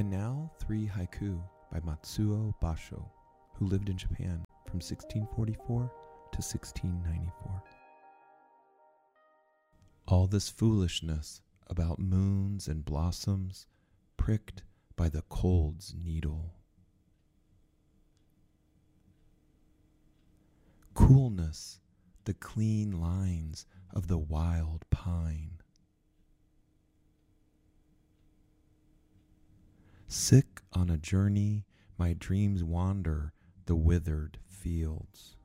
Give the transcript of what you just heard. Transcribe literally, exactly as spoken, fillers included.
And now, three haiku by Matsuo Basho, who lived in Japan from sixteen forty-four to sixteen ninety-four. All this foolishness about moons and blossoms pricked by the cold's needle. Coolness, the clean lines of the wild pine. Sick on a journey, my dreams wander the withered fields.